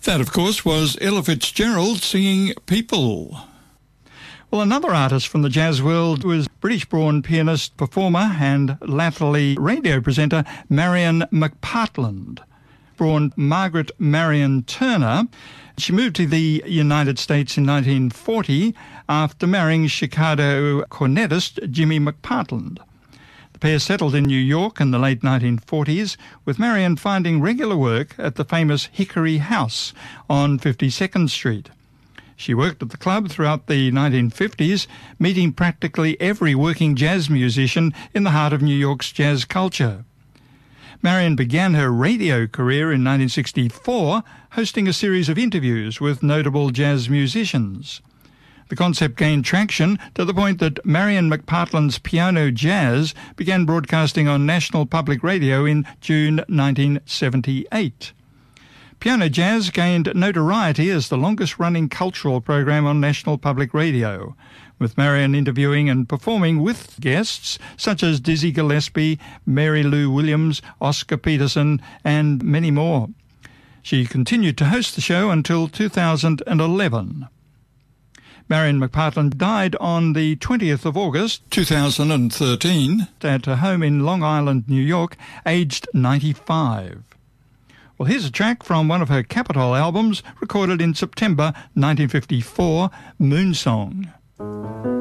That, of course, was Ella Fitzgerald singing People. Well, another artist from the jazz world was British-born pianist, performer and latterly radio presenter Marion McPartland. Born Margaret Marion Turner, she moved to the United States in 1940 after marrying Chicago cornetist Jimmy McPartland. The pair settled in New York in the late 1940s, with Marion finding regular work at the famous Hickory House on 52nd Street. She worked at the club throughout the 1950s, meeting practically every working jazz musician in the heart of New York's jazz culture. Marion began her radio career in 1964, hosting a series of interviews with notable jazz musicians. The concept gained traction to the point that Marion McPartland's Piano Jazz began broadcasting on National Public Radio in June 1978. Piano Jazz gained notoriety as the longest-running cultural program on National Public Radio, with Marion interviewing and performing with guests such as Dizzy Gillespie, Mary Lou Williams, Oscar Peterson, and many more. She continued to host the show until 2011. Marion McPartland died on the 20th of August 2013 at her home in Long Island, New York, aged 95. Well, here's a track from one of her Capitol albums recorded in September 1954, Moonsong.